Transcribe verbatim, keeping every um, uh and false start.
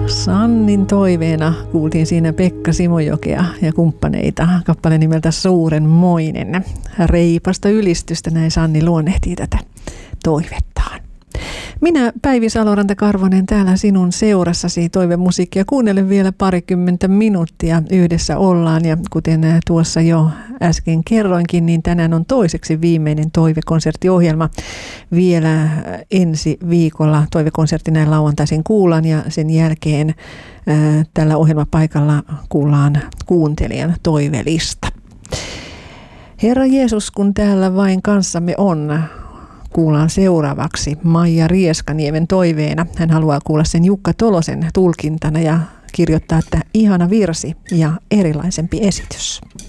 Sannin toiveena kuultiin siinä Pekka Simojokea ja kumppaneita. Kappale nimeltä Suurenmoinen. Reipasta ylistystä, näin Sanni luonnehtii tätä toivettaan. Minä Päivi Saloranta-Karvonen täällä sinun seurassasi toivemusiikkia. Kuunnelen vielä parikymmentä minuuttia, yhdessä ollaan, ja kuten tuossa jo äsken kerroinkin, niin tänään on toiseksi viimeinen toivekonserttiohjelma. Vielä ensi viikolla toivekonsertti näin lauantaisin kuullaan, ja sen jälkeen ää, tällä ohjelmapaikalla kuullaan kuuntelijan toivelista. Herra Jeesus, kun täällä vain kanssamme on, kuullaan seuraavaksi Maija Rieskaniemen toiveena. Hän haluaa kuulla sen Jukka Tolosen tulkintana ja kirjoittaa, että ihana virsi ja erilaisempi esitys.